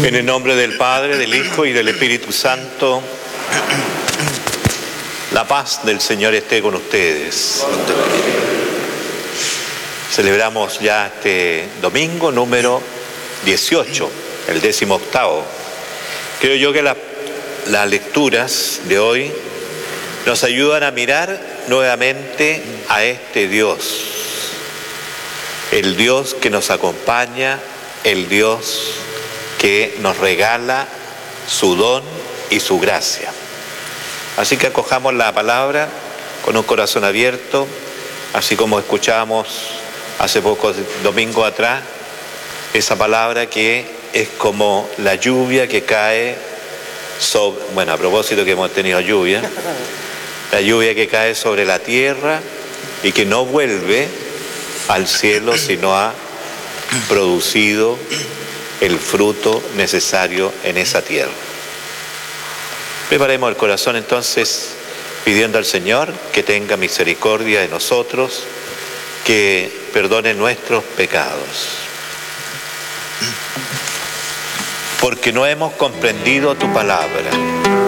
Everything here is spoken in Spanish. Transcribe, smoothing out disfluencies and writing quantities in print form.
En el nombre del Padre, del Hijo y del Espíritu Santo, la paz del Señor esté con ustedes. Celebramos ya este domingo número 18, el 18º. Creo yo que las lecturas de hoy nos ayudan a mirar nuevamente a este Dios, el Dios que nos acompaña, el Dios que nos regala su don y su gracia. Así que acojamos la palabra con un corazón abierto, así como escuchábamos hace pocos domingos atrás, esa palabra que es como la lluvia que cae sobre, bueno, a propósito que hemos tenido lluvia, la lluvia que cae sobre la tierra y que no vuelve al cielo, sino ha producido el fruto necesario en esa tierra. Preparemos el corazón entonces, pidiendo al Señor que tenga misericordia de nosotros, que perdone nuestros pecados. Porque no hemos comprendido tu palabra.